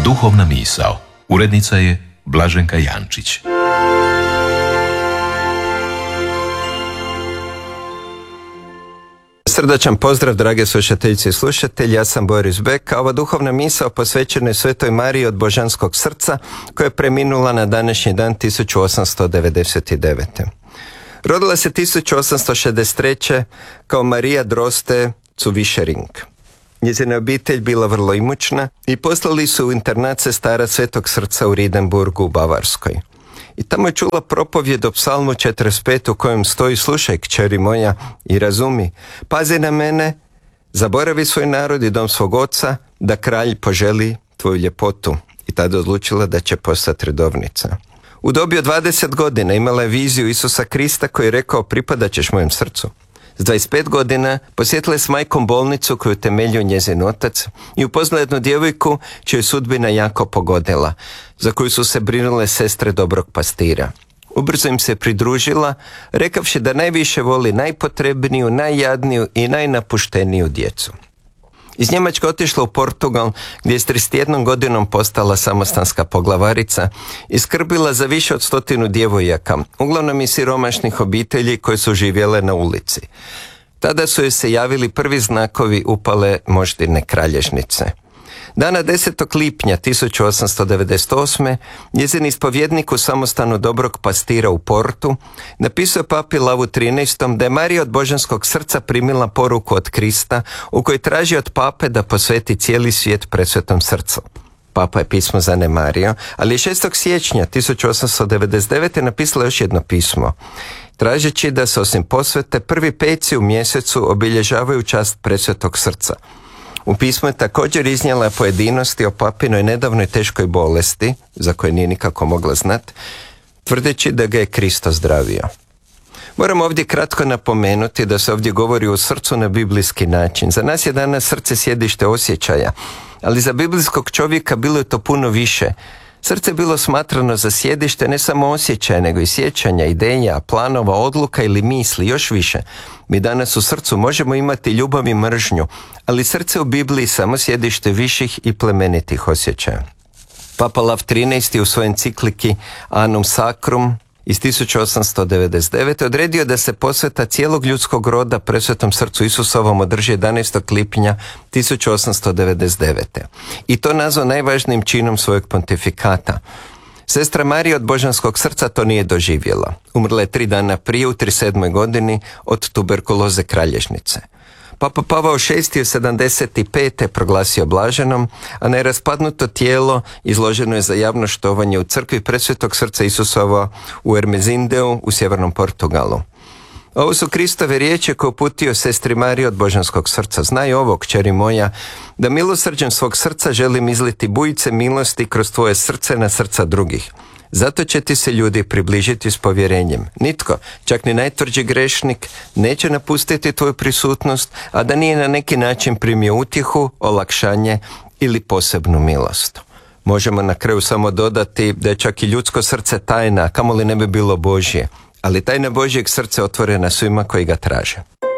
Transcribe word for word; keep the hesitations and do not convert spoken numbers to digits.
Duhovna misao. Urednica je Blaženka Jančić. Srdačan pozdrav, drage slušateljice i slušatelji, ja sam Boris Bek, a ova duhovna misao posvećena je Svetoj Mariji od Božanskog srca, koja je preminula na današnji dan tisuću osamsto devedeset devete. Rodila se tisuću osamsto šezdeset treće kao Marija Droste zu Vischering. Njezina obitelj bila vrlo imućna i poslali su u internat sestara Svetog srca u Ridenburgu u Bavarskoj. I tamo je čula propovjed o psalmu četrdeset pet u kojem stoji: slušaj, kćeri moja, i razumi, pazi na mene, zaboravi svoj narod i dom svog oca, da kralj poželi tvoju ljepotu. I tada odlučila da će postati redovnica. U dobi od dvadeset godina imala je viziju Isusa Krista koji je rekao: pripadat ćeš mojem srcu. S dvadeset pet godina posjetila je s majkom bolnicu koju temeljio njezin otac i upoznala jednu djevojku čiju je sudbina jako pogodila, za koju su se brinule sestre dobrog pastira. Ubrzo im se pridružila, rekavši da najviše voli najpotrebniju, najjadniju i najnapušteniju djecu. Iz Njemačke otišla u Portugal, gdje je s trideset jednom godinom postala samostanska poglavarica i skrbila za više od stotinu djevojaka, uglavnom iz siromašnih obitelji koje su živjele na ulici. Tada su joj se javili prvi znakovi upale moždine kralježnice. Dana desetog lipnja tisuću osamsto devedeset osme njezin ispovjednik u samostanu dobrog pastira u Portu napisao papi Lavu trinaestom da je Marija od Božanskog srca primila poruku od Krista u kojoj traži od pape da posveti cijeli svijet presvetom srcu. Papa je pismo zanemario, ali je šestog siječnja tisuću osamsto devedeset devete napisala još jedno pismo, tražeći da se osim posvete prvi peci u mjesecu obilježavaju čast presvetog srca. U pismu je također iznijela pojedinosti o papinoj nedavnoj teškoj bolesti, za koje nije nikako mogla znati, tvrdeći da ga je Kristo zdravio. Moram ovdje kratko napomenuti da se ovdje govori o srcu na biblijski način. Za nas je danas srce sjedište osjećaja, ali za biblijskog čovjeka bilo je to puno više. Srce je bilo smatrano za sjedište ne samo osjećaja, nego i sjećanja, ideja, planova, odluka ili misli, još više. Mi danas u srcu možemo imati ljubav i mržnju, ali srce u Bibliji samo sjedište viših i plemenitih osjećaja. Papa Lav trinaesti u svojoj encikliki Annum Sacrum iz tisuću osamsto devedeset devete odredio da se posveta cijelog ljudskog roda presvetom srcu Isusovom održi jedanaestog lipnja tisuću osamsto devedeset devete. I to nazvao najvažnijim činom svojeg pontifikata. Sestra Marija od Božanskog srca to nije doživjela. Umrla je tri dana prije u trideset sedmoj godini od tuberkuloze kralježnice. Papa Pavao šesti je sedamdeset pete proglasio blaženom, a neraspadnuto tijelo izloženo je za javno štovanje u crkvi presvetog srca Isusova u Ermezindeu u sjevernom Portugalu. Ovo su Kristove riječi koje uputio sestri Mariji od Božanskog srca. Znaj ovo, kćeri moja, da milosrđem svog srca želim izliti bujice milosti kroz tvoje srce na srca drugih. Zato će ti se ljudi približiti s povjerenjem. Nitko, čak ni najtvrđi grešnik, neće napustiti tvoju prisutnost, a da nije na neki način primio utjehu, olakšanje ili posebnu milost. Možemo na kraju samo dodati da je čak i ljudsko srce tajna, kamoli ne bi bilo Božje, ali tajna Božjeg srca otvorena svima koji ga traže.